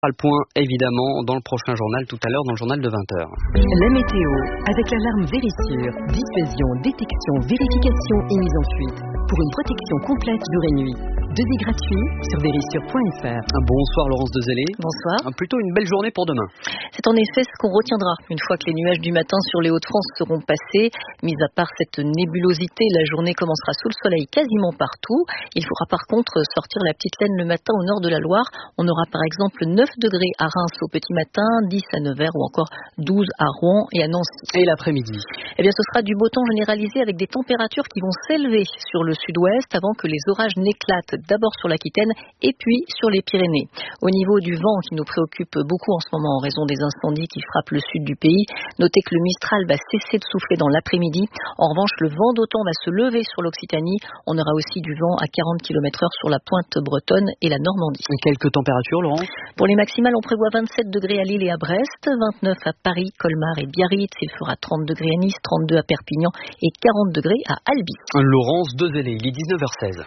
Le point, évidemment, dans le prochain journal, tout à l'heure, dans le journal de 20h. La météo, avec l'alarme Vérissure, dissuasion, détection, vérification et mise en fuite, pour une protection complète jour et nuit. Devis gratuit sur vérissure.fr. Bonsoir Laurence Dezellé. Bonsoir. Plutôt une belle journée pour demain. C'est en effet ce qu'on retiendra une fois que les nuages du matin sur les Hauts-de-France seront passés. Mis à part cette nébulosité, la journée commencera sous le soleil quasiment partout. Il faudra par contre sortir la petite laine le matin au nord de la Loire. On aura par exemple 9 degrés à Reims au petit matin, 10 à Nevers ou encore 12 à Rouen et à Nancy. Et l'après-midi? Eh bien, ce sera du beau temps généralisé avec des températures qui vont s'élever sur le sud-ouest avant que les orages n'éclatent d'abord sur l'Aquitaine et puis sur les Pyrénées. Au niveau du vent qui nous préoccupe beaucoup en ce moment en raison des incendies qui frappent le sud du pays, notez que le Mistral va cesser de souffler dans l'après-midi. En revanche, le vent d'OTAN va se lever sur l'Occitanie. On aura aussi du vent à 40 km/h sur la pointe bretonne et la Normandie. Quelques températures, Laurence? Pour les maximales, on prévoit 27 degrés à Lille et à Brest, 29 à Paris, Colmar et Biarritz. Il fera 30 degrés à Nice, 32 à Perpignan et 40 degrés à Albi. Laurence Dezellé, il est 19h16.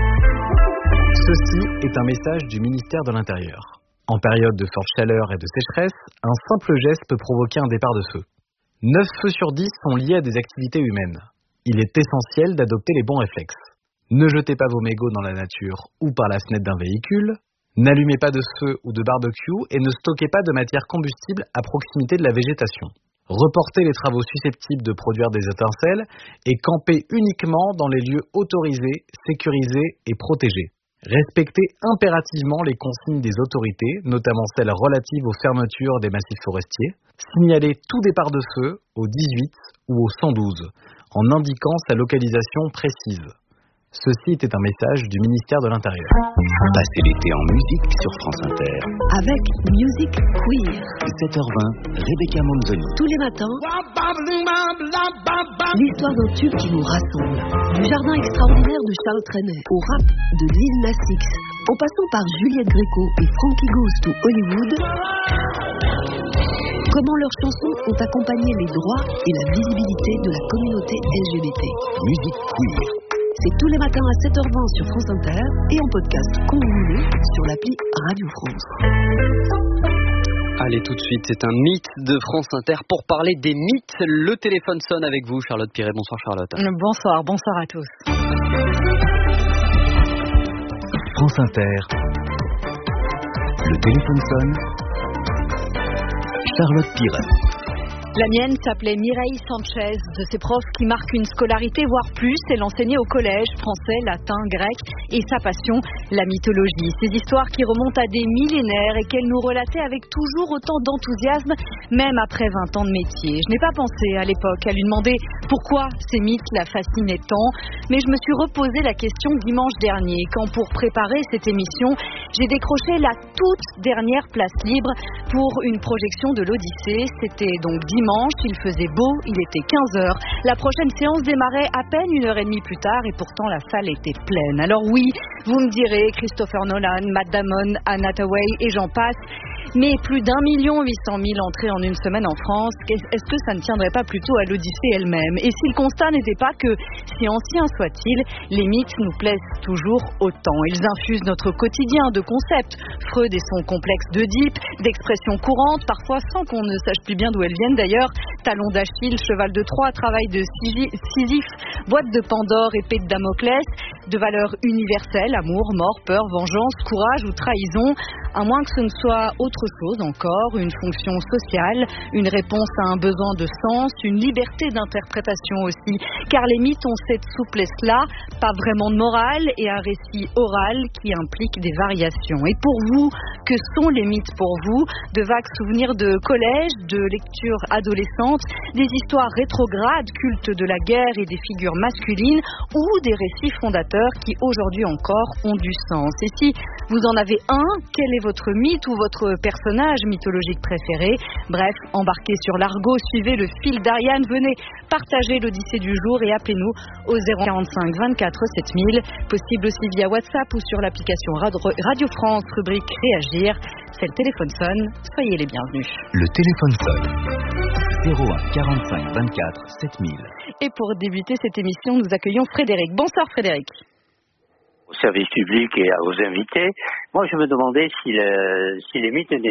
Ceci est un message du ministère de l'Intérieur. En période de forte chaleur et de sécheresse, un simple geste peut provoquer un départ de feu. 9 feux sur 10 sont liés à des activités humaines. Il est essentiel d'adopter les bons réflexes. Ne jetez pas vos mégots dans la nature ou par la fenêtre d'un véhicule. N'allumez pas de feu ou de barbecue et ne stockez pas de matière combustible à proximité de la végétation. Reportez les travaux susceptibles de produire des étincelles et campez uniquement dans les lieux autorisés, sécurisés et protégés. Respectez impérativement les consignes des autorités, notamment celles relatives aux fermetures des massifs forestiers. Signalez tout départ de feu au 18 ou au 112 en indiquant sa localisation précise. Ceci était un message du ministère de l'Intérieur. Passez l'été en musique sur France Inter. Avec Music Queer. 7h20, Rebecca Manzoni. Tous les matins, l'histoire d'un tube qui nous rassemble. Du jardin extraordinaire de Charles Trenet au rap de Lil Nas X, en passant par Juliette Gréco et Frankie Goes to Hollywood. Comment leurs chansons ont accompagné les droits et la visibilité de la communauté LGBT. Musique Queer. C'est tous les matins à 7h20 sur France Inter et en podcast quand vous voulez sur l'appli Radio France. Allez, tout de suite, c'est un mythe de France Inter. Pour parler des mythes, le téléphone sonne avec vous, Charlotte Piret. Bonsoir Charlotte. Bonsoir à tous. France Inter. Le téléphone sonne. Charlotte Piret. La mienne s'appelait Mireille Sanchez, de ces profs qui marquent une scolarité, voire plus. Elle enseignait au collège, français, latin, grec, et sa passion, la mythologie. Ces histoires qui remontent à des millénaires et qu'elle nous relatait avec toujours autant d'enthousiasme, même après 20 ans de métier. Je n'ai pas pensé à l'époque à lui demander pourquoi ces mythes la fascinaient tant, mais je me suis reposé la question dimanche dernier, quand pour préparer cette émission, j'ai décroché la toute dernière place libre pour une projection de l'Odyssée. C'était donc dimanche, il faisait beau, il était 15h. La prochaine séance démarrait à peine 1h30 plus tard et pourtant la salle était pleine. Alors oui, vous me direz, Christopher Nolan, Matt Damon, Anne Hathaway et j'en passe. Mais plus d'1 800 000 entrées en une semaine en France, est-ce que ça ne tiendrait pas plutôt à l'Odyssée elle-même? Et si le constat n'était pas que, si ancien soit-il, les mythes nous plaisent toujours autant. Ils infusent notre quotidien de concepts. Freud et son complexe d'Oedipe, d'expressions courantes, parfois sans qu'on ne sache plus bien d'où elles viennent d'ailleurs. Talon d'Achille, cheval de Troie, travail de Sisyphe, boîte de Pandore, épée de Damoclès, de valeurs universelles, amour, mort, peur, vengeance, courage ou trahison, à moins que ce ne soit autre chose encore, une fonction sociale, une réponse à un besoin de sens, une liberté d'interprétation aussi, car les mythes ont cette souplesse-là, pas vraiment de morale et un récit oral qui implique des variations. Et pour vous, que sont les mythes pour vous? De vagues souvenirs de collège, de lecture adolescente, des histoires rétrogrades, cultes de la guerre et des figures masculines, ou des récits fondateurs qui aujourd'hui encore ont du sens. Et si vous en avez un, quel est votre mythe ou votre personnage mythologique préféré? Bref, embarquez sur l'argot, suivez le fil d'Ariane, venez partager l'Odyssée du jour et appelez-nous au 045 24 7000, possible aussi via WhatsApp ou sur l'application Radio France, rubrique Réagir. C'est le téléphone sonne, soyez les bienvenus. Le téléphone sonne. 01 45 24 7000. Et pour débuter cette émission, nous accueillons Frédéric. Bonsoir Frédéric. Au service public et aux invités, moi je me demandais si les mythes